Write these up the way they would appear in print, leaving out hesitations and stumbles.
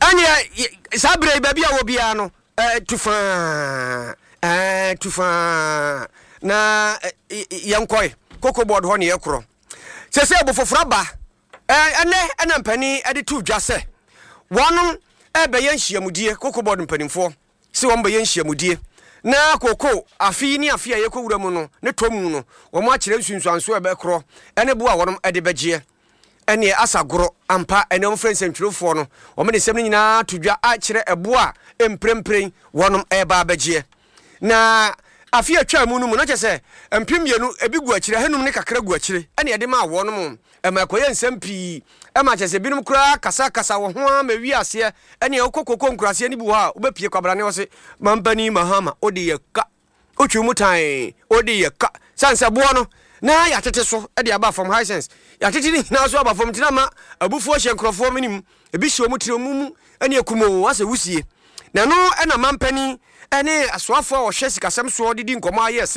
anya sabre baby a wo bia no tufa na yankoi koko board ho ne yekro se bofofra ba ene mpani ade tu dwa se wono ebe yanhyiamudie koko board mpanimfo se won be yanhyiamudie na koko afi ni afi a yekowura mu no ne tomu no wo mo akire nsunsuanso ebe kro ene bo a wonom ade begie ene asagoro ampa ene on friends ntwirofo no wo me ne sem nyina tudwa akire ebo a emprempren wonom eba begie na afi atwa mu no mu no kyese empim yenu ebi gu akire hanum ne kakra gu akire ene yede ma wonom emakoye nsem pi ema kyese binum kura kasa wo ho ma wi ase ene okokoko nkurase ni bu ha obepie kwabrane wo se mampani mahama odi yeka otwumutan odi yeka sanse bo no na ya tete so e de aba from high sense ya tete ni na so aba from tinama abufu o hyenkrofo minim ebi hye omu tire mu ene akumo ase wusie na no na mampani ene asoafo o hye sikasem so didi nkomo aye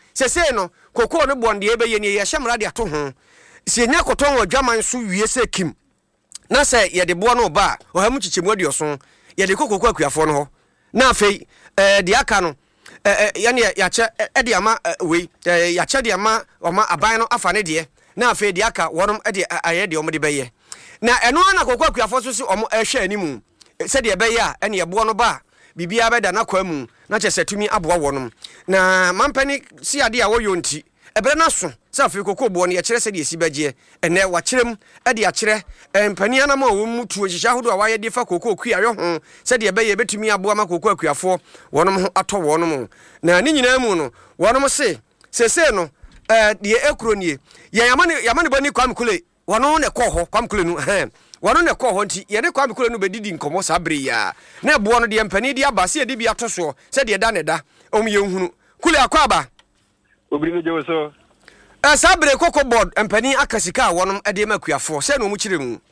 se no koko no bonde ebe ye ne ye hyemra de ato ho se nya koton odwaman so wie se kim na se ye de bo no ba o ha mu chichemu adioso ye de kokoko akuafo no ho na afei de aka no yani yache de ama we yache de ama oma aban no afa ne de na afei de aka wonom de aye de omde beye na eno na kokoko akuafo so se omo ehwe animu se de beye a ene ye bo no ba bibia beda na kwa mu na chese tumi aboa wonom na mampani si ade a woyo nti ebere na so se afei kokoko bo no ye kire se de esi bagie ene wa kirem de a kire mpani anama wo mutu ohihya hodo a waye de fa kokoko kuawe ho se de beye betumi aboa ma kokoko akuafo wonom ho ato wonom na ni nyina mu no wonom se no de ekuro nie ye yamane bani kwamkule wono ne kɔ ho kwamkule nu wono ne kɔ ho nti ye ne kwamkule nu bedidi nkomo sabre ya na ebo no de mpani de aba se de bi atoso se de da ne da omye nhunu kule akwaba obiri no jewo so sabre koko board mpani akasika wonom de makuafo se no mu kire mu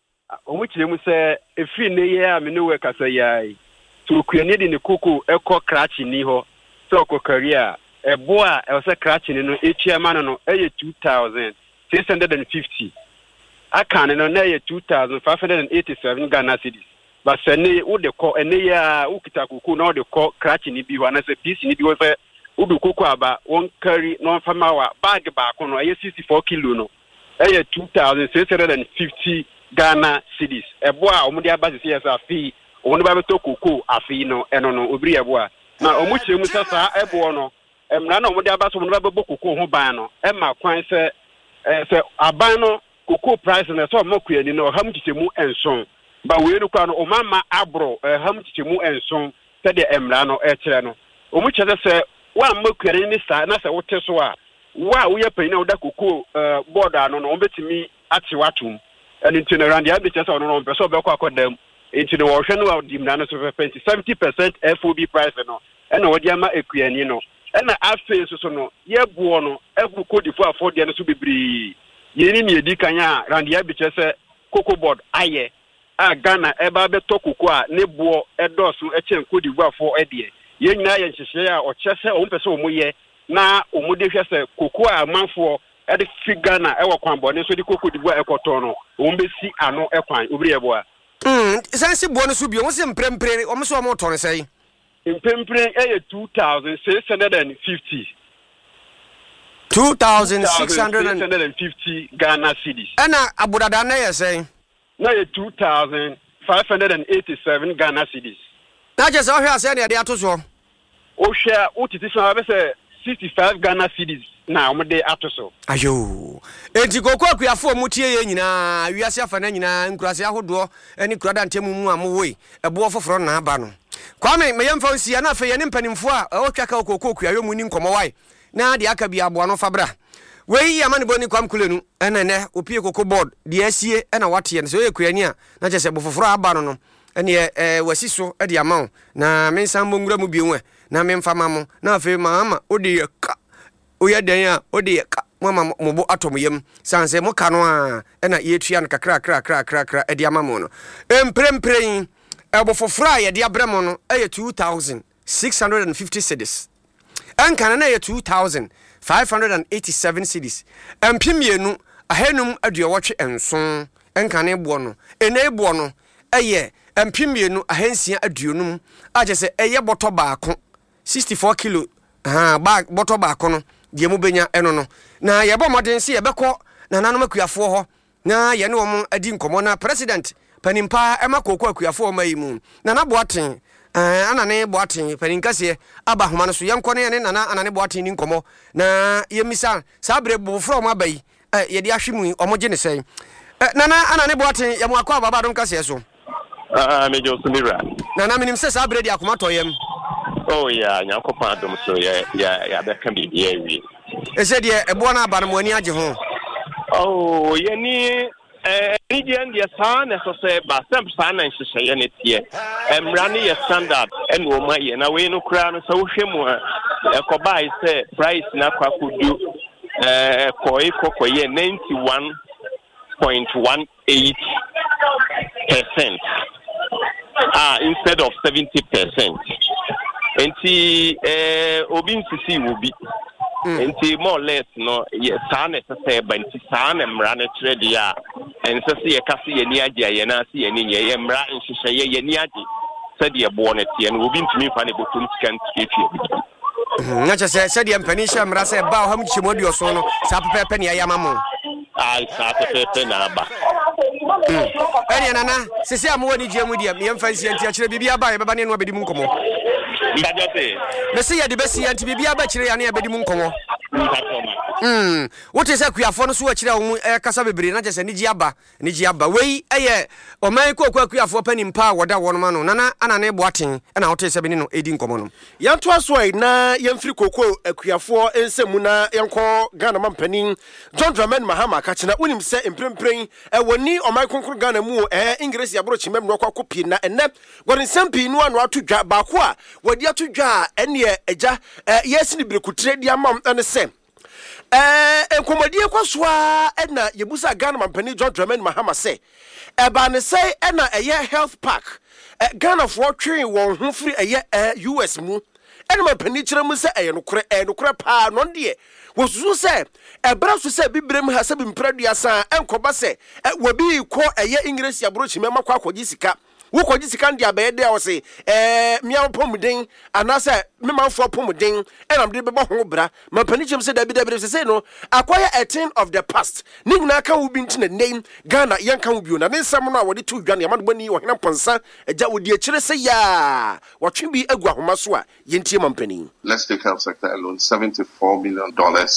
se efi ne ye a me no we kasa yai to kuani de ne koko ekɔ krachi ni ho se okokaria ebo a e se krachi ni no echiama no eye 2650 akane no na ye 2587 Ghana cedis ba se ne wo de kɔ ene ya ukita koko na wo de kɔ krachi ni bi ho na se piece ni bi wo se udu koko aba won carry no famawa bag ba ko no eye 64 kilo no eye 2650 Ghana cedis ebo a omo de aba se yes afi won ba beto koko afi no eno no obiri ebo a na omo kyeremu sasa ebo no emra na omo de aba so omo ba bebo koko ho ban no e ma kwan se aban no koko price na so omo kuani no ham kyeremu enson ba we no kwa no omo ma abro ham kyeremu enson se de emra no e kyere no omo kyere se wa makuani ni sta na se wote so a wa wo ye pani na wo da koko board ano no obetimi ate watum eni ntino randi abi kyese ono no mpeso obekọ akodam ntino wo hwe no dim na no so 70% FOB price no ena wo dia ma ekuani no ena afi so no ye buo no ebu kodifo afode no so bibiri ye ni edi kanya randi abi kyese koko board aye a Ghana eba beto koko a ne buo edoso echen kodifo afo edie ye nyina ye nhyehyɛ a ɔkyese o mpɛ sɛ omoyɛ na omude hwɛ sɛ koko a manfo ede figa na ɛwɔ kwan bɔ ne so de koko dibo ɛkɔtɔ no o mbesi ano ɛkwan obiri ɛboa sansi bo no so bi o se mprempre o so o mo tɔ ne sɛ mprempre ɛyɛ 2650 2650 Ghana cedis ɛna abodada na yɛ sɛ na yɛ 2587 Ghana cedis na je se o hwe ase na de ato so o hwe o titi so abe se 65 Ghana cedis na o de ato so ayo enti koko akuafo mutie ye nyina wiase afa na nyina nkurase ahodo ani kurada ntemu mu amwoi ebo foforo na aba no kwame meyemfa osia na afa ye ne mpanimfo a o twaka koko akuayo mu ni nkomo wai na de aka bi abo no fabra wei amane boni kwam kulenu enene opie koko board de asie na wate ne so ye kuani a na je se bo foforo aba no ene wasiso de amawo na mensan bongura mu bienwe na memfa mamo na afi mama odi ka oya dan a odi ka mama mobo atom yam sanse mo ka no a na yetua no kakra de amamo no emprempren ebofofra ye de abramo no 2650 cedis enkana na ye 2587 cedis empimienu ahenum aduowotwe enson enkana ebo no ene ebo no ɛyɛ mpimienu ahansia aduonum agye sɛ ɛyɛ bɔtɔ baako 64 kilo bag bɔtɔ baako no die mu benya ɛno no na yɛbɔ mmɔden se yɛbɛkɔ nananom akuafoɔ hɔ na yɛne wɔn adi nkɔmmɔ na president panimpa ɛma koko akuafoɔ ma yi mu nana boaten anane boaten paninkaseɛ aba homa no so yɛnkɔ ne yɛne nana anane boaten ni nkɔmmɔ na yɛmisa saa bere boforo ɔmo aba yi yɛde ahwe mu ɔmo gye ne sɛn nana anane boaten yɛmo akɔ ababa dom kaseɛ so me jo sumira nana minim sɛ saa bere de akoma tɔyɛm oh yeah nyankopɔn adom so ya bɛka bibia wi ɛsɛ deɛ ɛboa no aba no mo ani agye ho oh yɛni Indian dia saa na so say ba sem saa na nhyehyɛ ne tie mmra ne yɛ standard ɛna o ma yɛ na we no kura no so wohwɛ mu ɛkɔba yi sɛ price na kwakodu kɔyɛ 91.18% instead of 70%. Enti obi nsisi wobi enti more or less no ye saa na sɛ ba nti saa na mmara no kyerɛ de a ɛnsɛ sɛ yɛ kase yɛ ni agye yɛ na se yɛ ni yɛ mmara nhyehyɛ yɛ ni agye sɛ de ɛboɔ no tie no obi ntumi fa ne botom sika ntikefie na kyɛ sɛ deɛ mpani hyɛ mmara sɛ ba ɔham kyɛmu aduɔso no saa pɛpɛpɛ ne ɛyɛ ama mo ai saa pɛpɛpɛ na aba ɛne nana sɛsɛ a mowɔ ne gye mu deɛ yɛmfa nsia nti akyerɛ biribi aba yɛbɛba ne ɛno abɛdi mu nkɔmmɔ mɛsɛ yɛde bɛsia nti biribi aba kyerɛ yɛ ne yɛbɛdi mu nkɔmmɔ wote sɛ akuafoɔ no so wakyerɛ wo mu ɛkasa bebree na kyɛ sɛ ne gye aba wei ɛyɛ ɔman kɔkɔ akuafoɔ panimpa a wɔda wɔ no ma no nana anane boaten ɛna wote sɛ bɛne no ɛdi nkɔmmɔ no yɛntoa so ai na yɛmfiri kɔkɔ akuafoɔ nsɛmu na yɛnkɔ Ghana mampanin John Dramani Mahama ka kyena wonim sɛ mprempren wɔni ɔman kronkron Ghana mu English yabro chimem no akɔ pii na ɛnɛ wɔde nsɛm pii no ano ato dwa baako a wɔde ato dwa a ɛne agya yɛsini birekutre di amam ɛne sɛ enkomodie kwasoa ɛna yebusa Ghana mampani John Dramani Mahama sɛ ɛba ne sɛ ɛna ɛyɛ health park Ghana for twe wɔn ho firi ɛyɛ US mu ɛna mampani kyerɛ mu sɛ ɛyɛ nokore paa no deɛ wosusu sɛ ɛbra so sɛ bibrem ha sɛ bimpraduasa ɛnkoba sɛ wabi kɔ ɛyɛ English yabrochi mema kwa akɔgye sika wokɔgye sika ndi abɛyɛ de a wɔ se mia pomuden anasɛ memafo pomuden ɛnam de bɛbɔ ho bra mampani kyerɛ sɛ dabi sɛ no akɔyɛ a thing of the past ne nyina ka wo bi ntina name Ghana yɛnka wo bio na ne nsɛm no a wɔde to dwa ne yamado bani wɔ hena ponsa agya wodi akyire sɛ ya wɔtwe bi agu ahoma so a yɛntie mampani. Let's take health sector alone, $74 million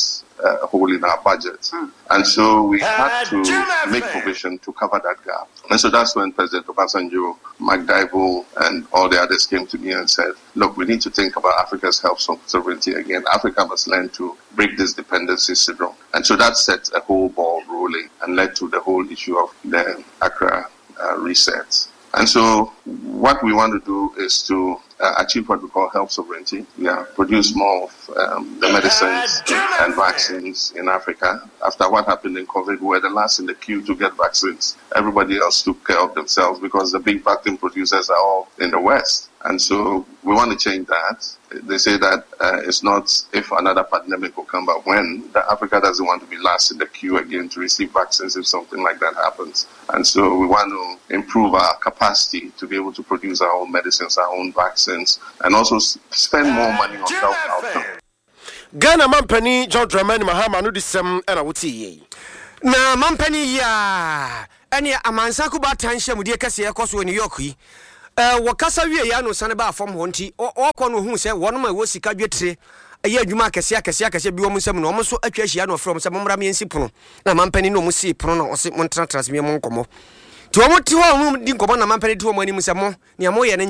hole in our budget. And so we had to make provision to cover that gap. And so that's when President Obasanjo, McDival, and all the others came to me and said, look, we need to think about Africa's health sovereignty again. Africa must learn to break this dependency syndrome. And so that set a whole ball rolling and led to the whole issue of the Accra reset. And so what we want to do is to achieve what we call health sovereignty. Produce more of the medicines and vaccines in Africa. After what happened in COVID, we were the last in the queue to get vaccines. Everybody else took care of themselves because the big vaccine producers are all in the West. And so we want to change that. They say that it's not if another pandemic will come, but when. That Africa doesn't want to be last in the queue again to receive vaccines if something like that happens. And so we want to improve our capacity to be able to produce our own medicines, our own vaccines, and also spend more money on health outcomes. Ghana mampani John Dramani Mahama no disem na wuti na mampani ya ene amansa ko ba tanhye mu de kase ekoso New York yi wakasa wie ya no sane ba fam ho nti okọ no hu se wonoma wo sika dwetire ayi adwuma akese bi wo musam no omo so atwa hia no from se momra me nsi pono na mampani no mo si pono no ose mo ntra me mo nkomo ti wo ti ho mo di nkomo na mampani ti wo mo ani musam mo ne mo ye ne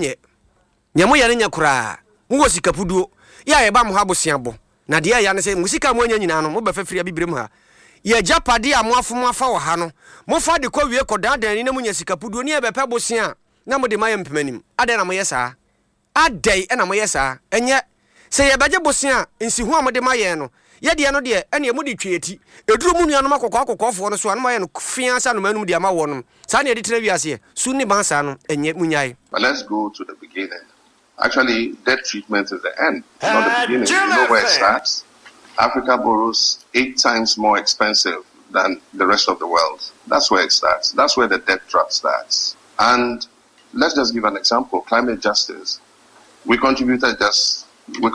nye kura wo sika puduo ya ye ba mo ha bosiabo na de ya ne se musika mo anya nyina no mo ba fafiri abibrem ha ye japade a mo afa wo ha no mo fa de kwa wie kodan ni na mo nya sika puduo ne e be pe bosia na mo de mayem pemanim ade na mo yesa adai na mo yesa enye se ye beje bosia nsi hu a mo de maye no ye de no de ene mo de tweti eduro mu nuanom akokofo no so an maye no fia sa no manum de ama wo no sa ne de tena wiase su ni bansa no enye munyai. But let's go to the beginning. Actually, debt treatment is the end, not the beginning. You know where it starts? Africa borrows 8 times more expensive than the rest of the world. That's where it starts. That's where the debt trap starts. And let's just give an example. Climate justice. We contribute just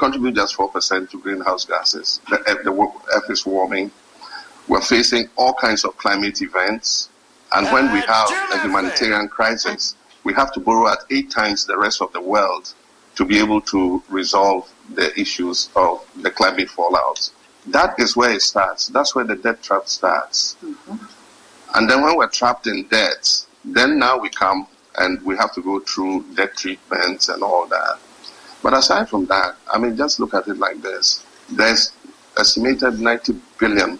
4% to greenhouse gases. The earth is warming. We're facing all kinds of climate events. And when we have a humanitarian crisis, we have to borrow at 8 times the rest of the world to be able to resolve the issues of the climate fallout. That is where it starts. That's where the debt trap starts. And then when we're trapped in debt, then now we come and we have to go through debt treatments and all that. But aside from that, I mean, just look at it like this. There's estimated $90 billion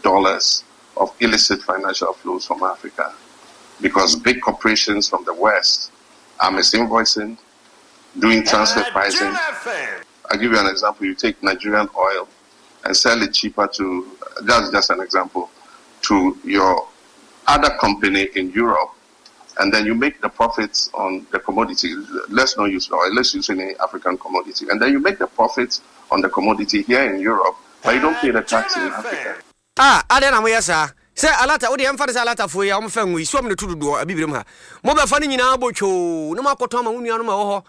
of illicit financial flows from Africa because big corporations from the West are misinvoicing, doing transfer pricing. I'll give you an example. You take Nigerian oil and sell it cheaper to, that's just an example, to your other company in Europe, and then you make the profits on the commodity. Let's not use oil, let's use any African commodity. And then you make the profits on the commodity here in Europe, but you don't pay the tax in Africa. Adena moyasa. Say alata odi emphasize alata fo ya omfa nwi so me to do abibirem ha. Mo be fa ni nyina abotwo no makoto ma wunu anu ma wo ho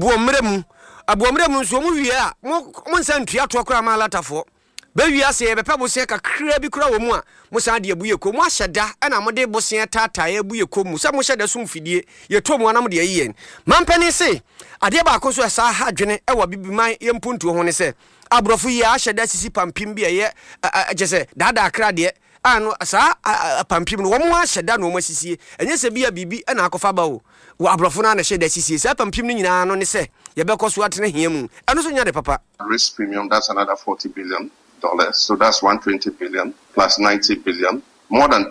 abuomrem nso mo wie a mo nsan tua to kora ma alata fo. Be wi ase ye bepa bose kakra bi kura wo mu a mo san de abuye ko mo ahyeda na mo de bose tata ye abuye ko mu se mo hyeda sum fidie ye to mo anam de ayiyen mampani se ade ba ko so sa ha dwene e wa bibiman ye mpuntu ho ne se abrofo ye ahyeda sisi pampim bi ye agese dada akra de ano sa pampim no wo mo ahyeda no mo sisi enye se bia bibi na akofa ba wo abrofo na hyeda sisi sa pampim no nyina no ne se ye be ko so atene hiam eno so nya de papa. Risk premium, that's another $40 billion. So that's $120 billion plus $90 billion, more than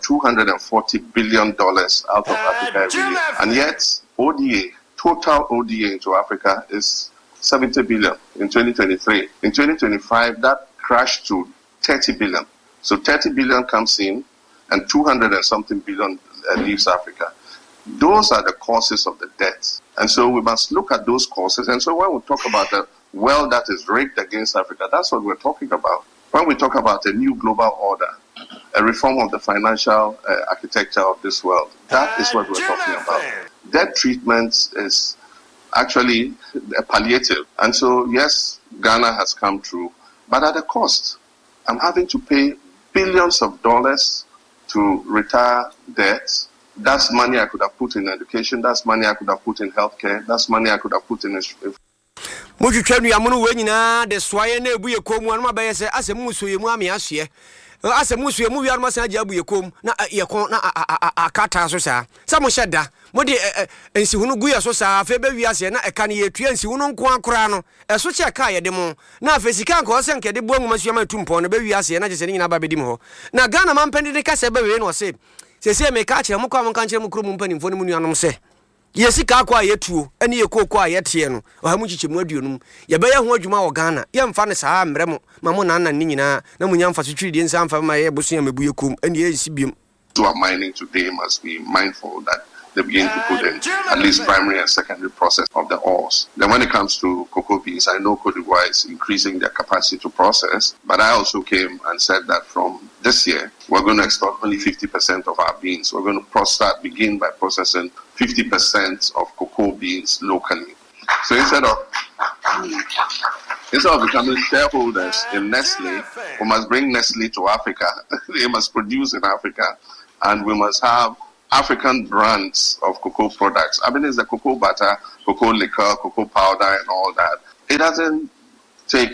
$240 billion out of Africa every year. And yet, ODA, total ODA into Africa is $70 billion in 2023. In 2025, that crashed to $30 billion. So $30 billion comes in and 200 and something billion leaves Africa. Those are the causes of the debt. And so we must look at those causes. And so when we talk about the wealth that is rigged against Africa, that's what we're talking about. When we talk about a new global order, a reform of the financial architecture of this world, that is what we're talking about. Debt treatment is actually a palliative. And so, yes, Ghana has come through, but at a cost. I'm having to pay billions of dollars to retire debt. That's money I could have put in education. That's money I could have put in healthcare. That's money I could have put in Mujutwenu ya munu we nyina de soaye na ebuye kom anu abaye se asemu soye mu ame ahye asemu soye mu wi anu asan agya abuye kom na ye kon na akata so sa mo hyeda mo de ensihunu guye so sa afa be wi ase na eka ne ye tua ensihunu nko akora no eso che ka ye de mo na afa sika nko se nke de bo nwuma suama tumpo no be wi ase na je se nyina ba bedim ho na Ghana mampende de ka se be we no se me ka kire mo kwa mo kan kire mo kro mo mpanimfo ne mu nuanom se yesi ka kwa yetuo ene ye kokwa yete no ohamu chichemu aduonum ye be ye ho adwuma wo Ghana ye mfa ne saa mremo ma mo nanna ni nyina na munya mfa so twiri nsa mfa ma ye boso ya mebu ye kom ene ye sibiem. To our mining today must be mindful that they begin to put in at least primary and secondary process of the ores. Then when it comes to cocoa beans, I know Cote d'Ivoire is increasing their capacity to process, but I also came and said that from this year, we're going to export only 50% of our beans. We're going to begin by processing 50% of cocoa beans locally. So instead of becoming shareholders in Nestle, we must bring Nestle to Africa. They must produce in Africa, and we must have African brands of cocoa products. I mean, it's the cocoa butter, cocoa liquor, cocoa powder, and all that. It doesn't take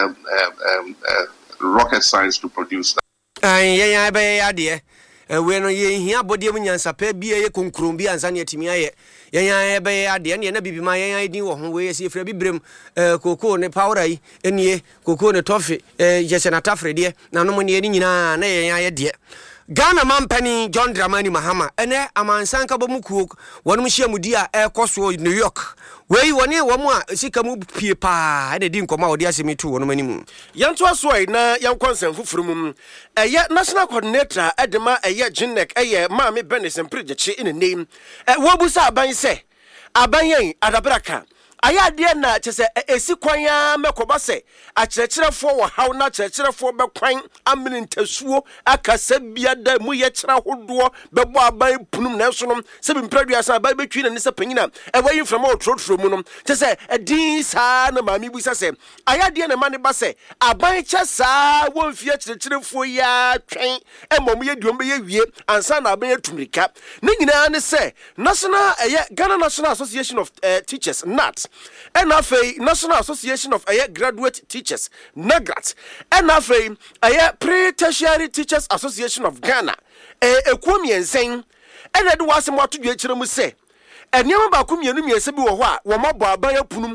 rocket science to produce that. When ye hear body of Yansape be a concrum be and Sanya Timia, Yan be at the end, and be my idea of way see Frebby Brim, cocoa ne powder, and ye, cocoa ne toffee, just an atafre dear, now no money in dear. Ghana Mampani John Dramani Mahama, and a man sanka bomuku, one Mushamudia air Coswo New York. Where you want one more, Sikamu Pipa, and they didn't come out, yes, me too, on many moon. Young Twasway, na young concern from a yet national coordinator, Edema, a yet Jinek, a year, Mammy Bennis and Pridget in a name. At Wabusa Ban say, Abanye, Adabraka. ayade na kyese esi kwan ya mekoba se akyerɛkyerɛfo wɔ haw na akyerɛkyerɛfo bɛkwan amene ntasuo akasa bia da mu yɛ kyerɛ hodoɔ bɛbɔ aban punum na so no se bi mpradua sa aban betwi na ne se panyina ɛwɔ yimframa otrotro mu no kyese ɛdin saa na maami bu sa se ayade na ma ne ba se aban kyɛ saa wɔ mfie akyerɛkyerɛfo ya twɛn ɛmɔ mu yɛ duom bɛyɛ wie ansa na aban atumrika ne nyinaa ne se national Ghana National Association of Teachers NAT NFA National Association of Graduate Teachers NAGRAT NFA Pre-Tertiary Teachers Association of Ghana ekuom yensen ena de wasem wato dwechire mu se eniam ba ko mienu miese bi wo ho a wo mabɔ aban apunum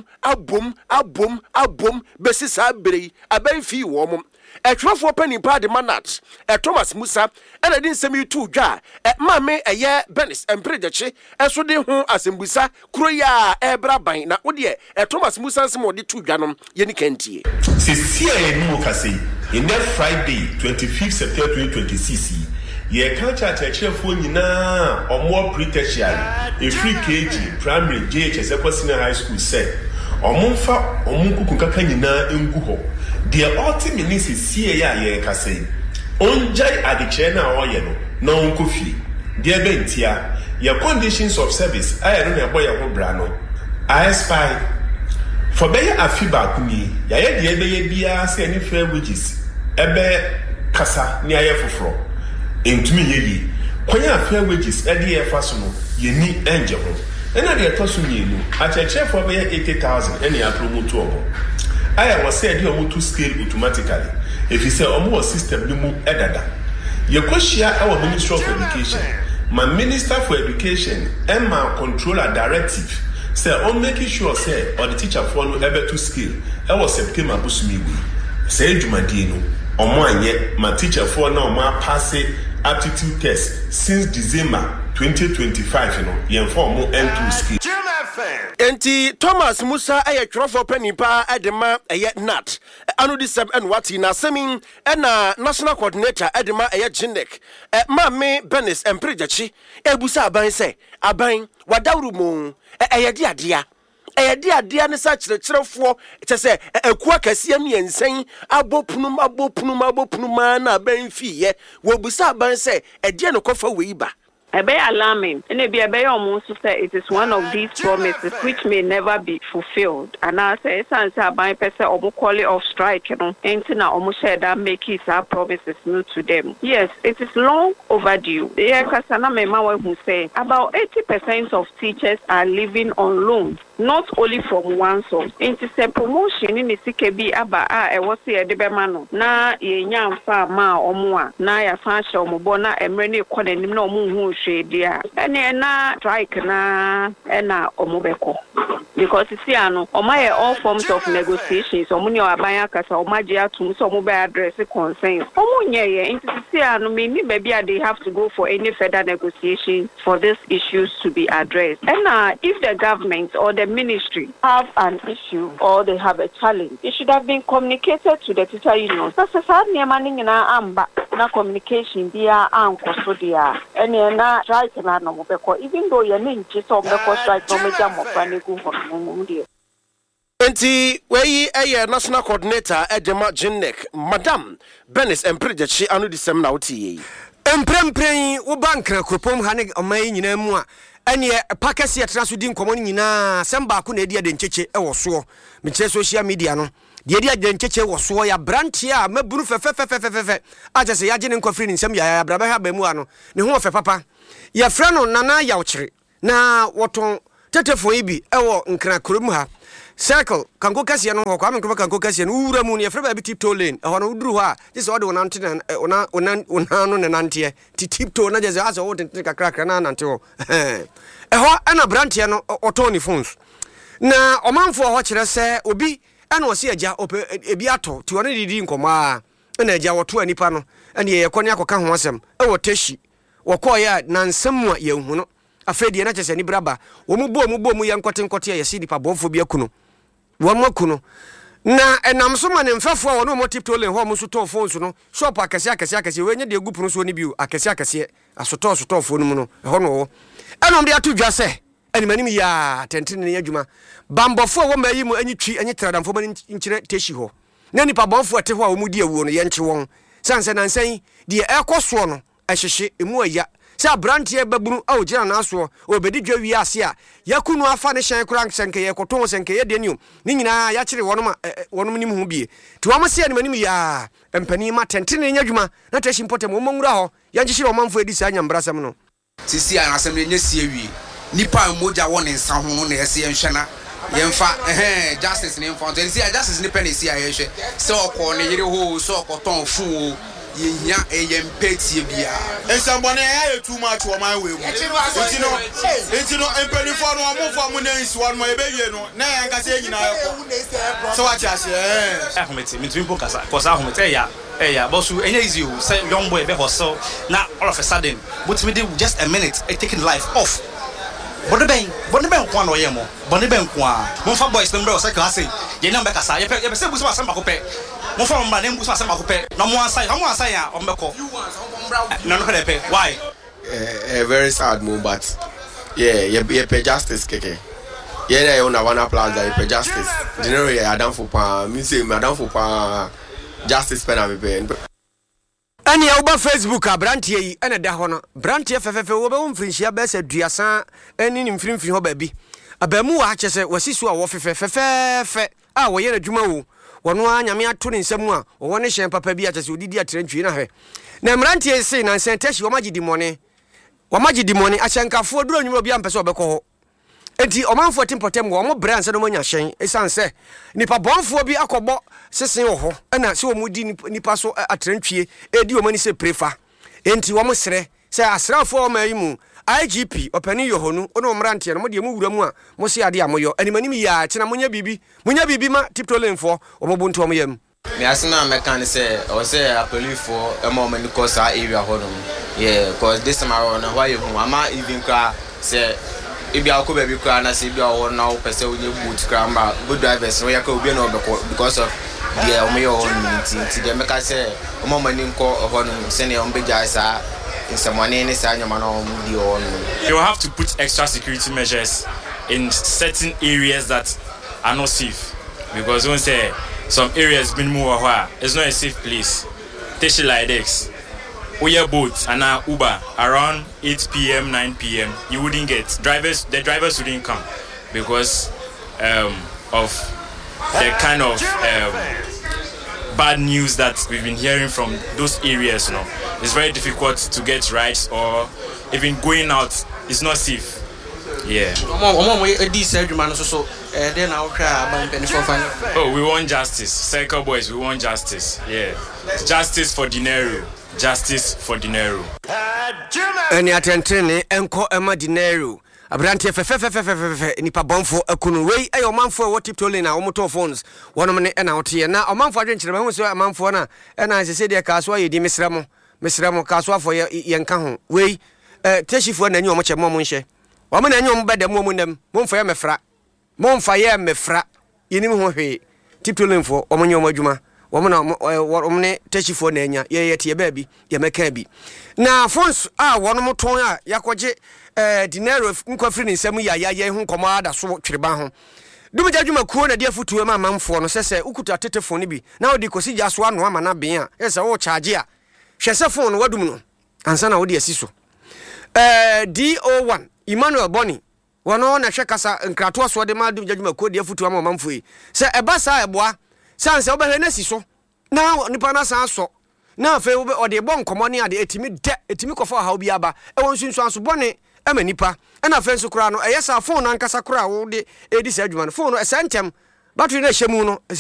abom besi saa bere aban fi wo mom etwerɛfoɔ pani pa de manat Thomas Musa ena de nsɛm yitu dwa maame Benis Empredechi eso de ho asembusa kuro ya ebra ban na wo de Thomas Musa nsɛm wo de tu dwa no ye ni kantie sisi enu kase in Friday 25th September 2026 ye culture kyerɛkyerɛfoɔ nyinaa ɔmo pre-tertiary free KG primary JHS Senior High School say ɔmo kuku kaka nyinaa engu hɔ the ultimate is see ya ye kase onjai adiche na oye no na onko fie de bentia your conditions of service aye no ebo ye ho bra no I spy for be afiba kuni ya ye de be bia se any fair wages ebe kasa ni aye foforo entumi ye yi kwanya fair wages e de fa so no ye ni enje ho ena de to so nyenu acheche for be 80,000 ene ya promote obo I was said you want to scale automatically. If you say omo system ni mu edada. Ye kwashia our Minister of Education. My Minister for Education and my controller directive say on making sure say or the teacher for no able to scale. I was September busumi. Say Jumadi no. Omo anye my teacher for now ma pass aptitude test since December 2025 you know. Ye inform mo N2 scale. Enti Thomas Musa twerɛfoɔ panipa edema NAT anu di sɛm ɛno wati na semin ɛna national coordinator edema Jinek maame Benis Empredechi ebusa aban sɛ aban wadawru mu di adea ne sa kyerɛkyerɛfoɔ kyɛ sɛ akua kɛseɛ miɛnsen abɔpunum na aban fiye wo busa aban sɛ ɛdeɛ no kɔfa wei ba alarming. And also say it is one of these promises which may never be fulfilled. And I say, since I buy person or call it off strike, you know, and now almost said that make it our promises new to them. Yes, it is long overdue. Because who say about 80% of teachers are living on loans, not only from one source. It is a promotion in the CKB aba was here the bemano. Na ye nyam fa ma omwa na ya fansha omobona emreni kone no mu dia ene na strike na ena omobeko because see ano omaye all forms of negotiations omuni aban akasa omaje atum so omobe address concerns omunye ye into see ano me baby they have to go for any further negotiations for these issues to be addressed. And if the government or the ministry have an issue or they have a challenge, it should have been communicated to the teacher union. That's a sad name na communication dia anko dia ene na strike na no mobeko even though you need to so mobeko strike no meja mo fane go for mo dia. Enti we national coordinator Edema Jinek Madam Benis Empredechi anu di sem na wotie emprempren wo bankra kropom ha ne omai nyina mu a ene pakasi atraso di nkomo nyina sem ba ko na edi ade ncheche e wo so me kire social media no de edi ade ncheche wo so ya branche a maburu fefefefefefe a jese ya gene nkofri nsem ya brabe ha ba mu ano ne ho fe papa ya fra no nana ya wokire na woton tetefo ibi e wo nkra krom ha circle kanko kase no ho kwa me kanko kase no wura mu ne ya fra ba bi tiptoe lane e ho no uduru ho a jese wo de wonante ona no ne nante tiptoe na jese aso wo tente kakra na nante ho e ho ana branche no otoni phones na omanfo ho kire se obi ana osi agya ebi ato ti wona didi nkoma na agya woto anipa no ene ye kone akoka ho asem e wotashi wokoya na nsem a yehu no afedi na chese ni braba wo mu bo ye nkote ye si dipa bofo bi akuno wo makuno na enam so ma ne mfafo a wono mo tiptoe le ho mo so to phones no shop akese we nya de gupu no so ni biu akese asoto fo no mu no ho no enom de ato dwa se animanim ya tentene ne adwuma bambofo wo ma yi mu anyi twi anyi tradamfo ma nkyire teshi ho na nipa bonfo ate ho a wo mu di awuo no yenche won sanse nansan de ekoso no ahyehye emu aya sa brantie babunu a ogira na aso obedi dwa wi ase a yakunu afa ne hyen kura senke ye koton senke ye de nium ni nyina ya kire wonom nim ho bie ti wo se animanim ya empani ma tentene nya adwuma na teshi mpotem wo manwura ho yangyehye wo manfo edi sa nyambrasam no sisi a asem nya sie wi nipa moja won nsa ho no na yesi enhwena yemfa justice ne mfa nti a justice ne pen esi a yehwe se okọ ne yire ho so okoton fu o yenya eyempetie bia ensambone ya too much o man we mu etino empeni fo no amofo mu na nsi won mo ebewie no na ya nka se nyina yeko so wa cha se ahomete mitimi pokasa kosa ahomete ya bosu enya easy o say young boy be hustle na all of a sudden but me dey just a minute taking life off bone ben kwa no ye mo bone ben kwa mo fa boys number o say ka say ye na be kasa ye be say busu asem akopɛ mo fa mba na busu asem akopɛ na mo ansai ya o mbeko no no pe why very sad mo but ye pay justice keke ye na you na wana plaza ye pay justice dinero ye adam for pa mi say madam for pa justice pen am be ani ya uba Facebook a brantie yi ene da ho no brantie fefefe wo be wo mfrinhia be se duasa ani ni mfrinfri ho ba bi abamu wa hache se wasisu a wo fefefe a wo ye na dwuma wo wono anyame ato ne nsam a wo ne hyen papa bi a chese odidi atrantwie na hwe na brantie se na sentashi wo magidi mone ahyenkafo duro nwuma bi ampese obekọ ho enti omanfo timpotem wo mo bra nse no manya hyen esanse nipa bonfo bi akọbọ sesen wo ho na se wo mudi nipa so atrantwie edi wo mani se prefa enti wo mo sere se asrafo o mayimu IGP opani yohonu ono mrante no mo de mu wura mu a mo se ade amoyo animanim ya kina munya bibi ma tiptolenfo o mo bunto mo yam me asina mekan se o se apolifo e mo mani ko sa area hodom cause this time around why you ama even cry se ibi akoba bi kra na se bi awo na wo pese onye boot kra ma good drivers no yaka obi na obeko because of the omeyo on ti dem ka se omo mani nko hodom se ne ombeja sa in someone in this you have to put extra security measures in certain areas that are not safe because when say some areas been more it's not a safe place. Teshi like this, Uya boat and Uber around 8 p.m. 9 p.m. you wouldn't get the drivers wouldn't come because of the kind of bad news that we've been hearing from those areas. It's very difficult to get rides or even going out is not safe. Oh, we want justice. Cycle boys, we want justice. Justice for dinero. Justice for dinero. Any attention enko ema dinero. Abrantie fefefefefefe nipa bonfo akunu wei ayo manfo wo tiptole na omoto phones wono ne na wote na omanfo adwenkyere ma hu so amanfo na na sese de ka so ye di mesramo ka so afo ye nka ho wei teshifo na nyi omo che mo nhye omo na nyi omo beda mo nam momfa ye mefra yenim ho hwe tiptole mfo omo nyi omo adwuma womo ne teshifo na nya ye te ba bi ye meka bi na phones wono moton a yakoje dinero nkofri ne nsam ya hu komo ada so twireba ho dum jadwuma kuo na dia futuo ma manfo no sese ukuta tetefo ne bi na odi kosi ja so ano ama na ben a ese wo charge a hwese phone no wadum no ansa na odi asiso DO1 Emmanuel Boni wono na hwe kasa nkrato so de ma dum jadwuma kuo dia futuo ma manfo yi se eba sa eboa sanse obehwe na siso na nipa na san so na fe odi bon komo ne ade etimi kofa ha obi aba e won sunsu anso bone ema nipa na fe nso kura no eyesa phone ankasa kura wo de edi sa adwuma no phone no esentem battery na hyemu no